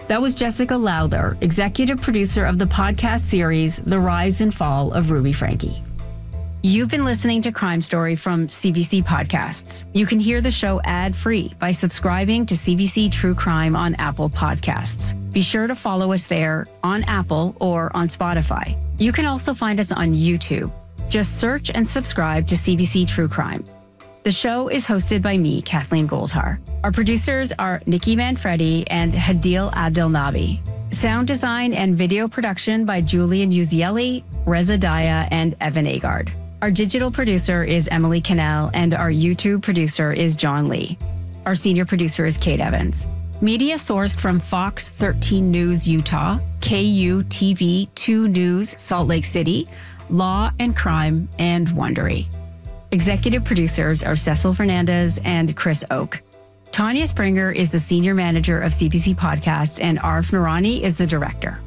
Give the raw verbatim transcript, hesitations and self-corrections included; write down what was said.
That was Jessica Lowther, executive producer of the podcast series The Rise and Fall of Ruby Franke. You've been listening to Crime Story from C B C Podcasts. You can hear the show ad-free by subscribing to C B C True Crime on Apple Podcasts. Be sure to follow us there on Apple or on Spotify. You can also find us on YouTube. Just search and subscribe to C B C True Crime. The show is hosted by me, Kathleen Goldhar. Our producers are Nikki Manfredi and Hadil Abdelnabi. Sound design and video production by Julian Uzieli, Reza Daya, and Evan Agard. Our digital producer is Emily Cannell, and our YouTube producer is John Lee. Our senior producer is Kate Evans. Media sourced from Fox thirteen News Utah, K U T V two News Salt Lake City, Law and Crime, and Wondery. Executive producers are Cecil Fernandez and Chris Oak. Tanya Springer is the senior manager of C B C Podcasts, and Arf Noorani is the director.